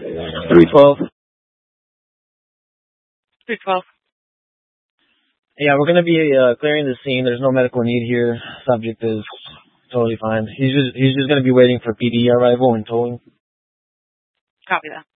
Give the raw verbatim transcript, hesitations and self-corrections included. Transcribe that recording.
three twelve. three twelve. Yeah, we're going to be uh, clearing the scene. There's no medical need here. Subject is totally fine. He's just he's just going to be waiting for P D arrival and towing. Copy that.